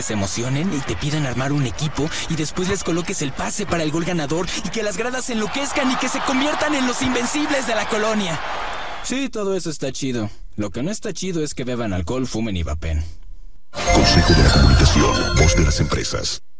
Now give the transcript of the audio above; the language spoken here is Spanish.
que se emocionen y te pidan armar un equipo y después les coloques el pase para el gol ganador y que las gradas se enloquezcan y que se conviertan en los invencibles de la colonia. Sí, todo eso está chido. Lo que no está chido es que beban alcohol, fumen y vapen. Consejo de la Comunicación, voz de las empresas.